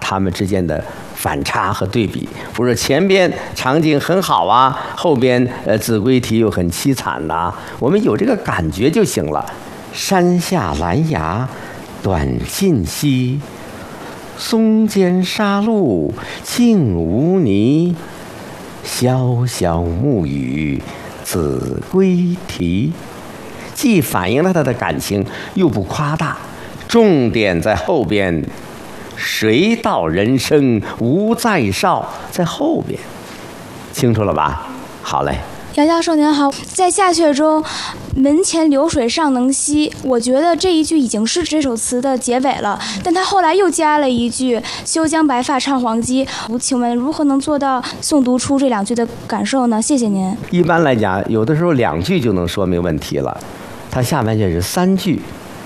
他们之间的反差和对比。不是前边场景很好啊，后边子规题又很凄惨呐，我们有这个感觉就行了。山下兰芽短尽稀，松间沙路净无泥。潇潇暮雨子规题，既反映了他的感情，又不夸大。重点在后边，谁道人生无再少，在后边，清楚了吧？好嘞。 杨教授您好，在下阙中门前流水尚能西，我觉得这一句已经是这首词的结尾了，但他后来又加了一句休将白发唱黄鸡，请问如何能做到诵读出这两句的感受呢？谢谢您。 一般来讲，有的时候2句就能说明问题了，它下半句是3句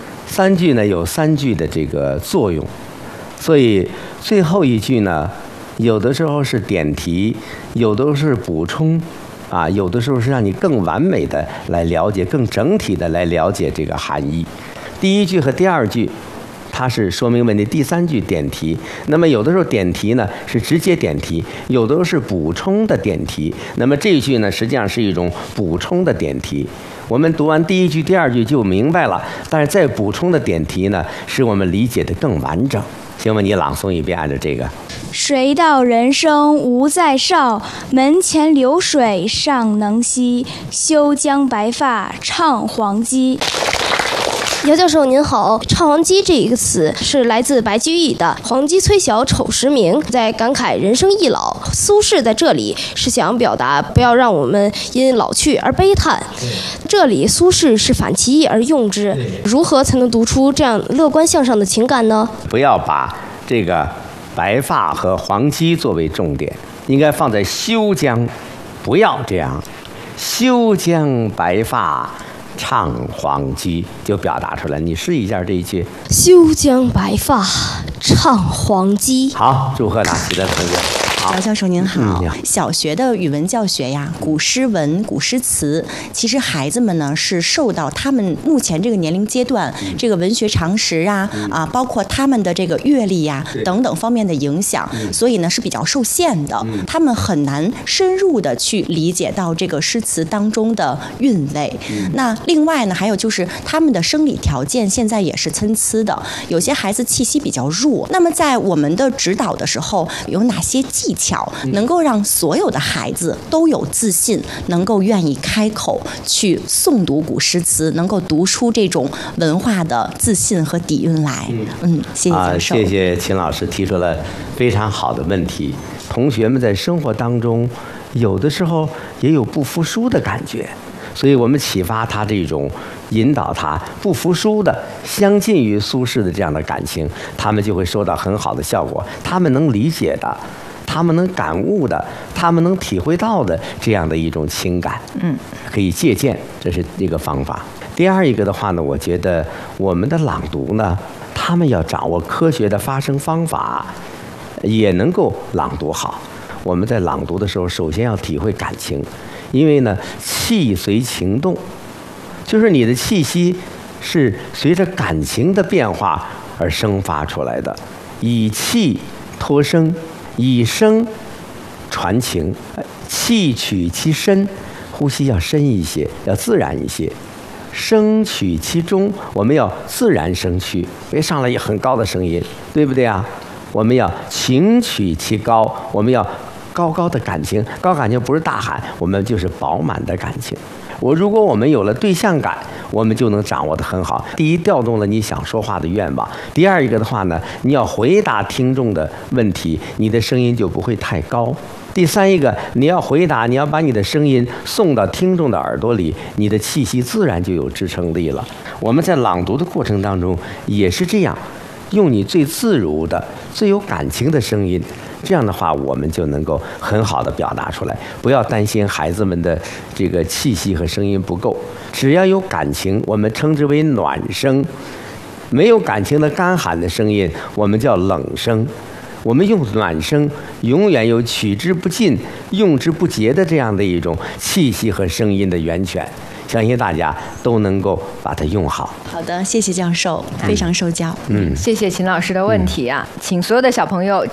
，3句呢有3句的这个作用，所以最后一句呢，有的时候是点题，有的是补充。有的时候是让你更完美的来了解，更整体的来了解这个含义。第一句和第2句，它是说明问题；第3句点题。那么有的时候点题呢是直接点题，有的时候是补充的点题。那么这一句呢，实际上是一种补充的点题。我们读完第1句、第2句就明白了，但是再补充的点题呢，使我们理解的更完整。请问你朗诵一遍，按照这个。 谁道人生无再少，门前流水尚能西，休将白发唱黄鸡。 姚教授您好，唱黄鸡这一个词是来自白居易的黄鸡催晓丑时明，在感慨人生易老。苏轼在这里是想表达不要让我们因老去而悲叹，这里苏轼是反其意而用之，如何才能读出这样乐观向上的情感呢？ 不要把这个白发和黄鸡作为重点，应该放在休将，不要这样，休将白发唱黄鸡，就表达出来。你试一下这一句。 休将白发唱黄鸡。 好，祝贺他，喜得同学。 姚教授您好，小学的语文教学呀，古诗文、古诗词，其实孩子们呢是受到他们目前这个年龄阶段这个文学常识包括他们的这个阅历呀等等方面的影响，所以呢是比较受限的，他们很难深入的去理解到这个诗词当中的韵味。那另外呢，还有就是他们的生理条件现在也是参差的，有些孩子气息比较弱，那么在我们的指导的时候，有哪些技巧能够让所有的孩子都有自信，能够愿意开口去诵读古诗词，能够读出这种文化的自信和底蕴来？谢谢教授。 谢谢秦老师提出了非常好的问题。同学们在生活当中，有的时候也有不服输的感觉，所以我们启发他这种，引导他不服输的，相近于苏轼的这样的感情，他们就会收到很好的效果。他们能理解的，他们能感悟的，他们能体会到的这样的一种情感，可以借鉴，这是一个方法。第二一个的话呢，我觉得我们的朗读呢，他们要掌握科学的发声方法，也能够朗读好。我们在朗读的时候，首先要体会感情，因为呢，气随情动，就是你的气息是随着感情的变化而生发出来的，以气托声，以声传情，气取其深，呼吸要深一些，要自然一些。声取其中，我们要自然声去，别上来也很高的声音，对不对啊？我们要情取其高，我们要高高的感情，高感情不是大喊，我们就是饱满的感情。如果我们有了对象感，我们就能掌握得很好。第一，调动了你想说话的愿望；第二一个的话呢，你要回答听众的问题，你的声音就不会太高；第三一个，你要回答，你要把你的声音送到听众的耳朵里，你的气息自然就有支撑力了。我们在朗读的过程当中也是这样，用你最自如的、最有感情的声音，这样的话我们就能够很好的表达出来。不要担心孩子们的这个气息和声音不够，只要有感情，我们称之为暖声；没有感情的干喊的声音，我们叫冷声。我们用暖声，永远有取之不尽、用之不竭的这样的一种气息和声音的源泉。相信大家都能够把它用好。 好的，谢谢教授，非常受教。 谢谢秦老师的问题啊，请所有的小朋友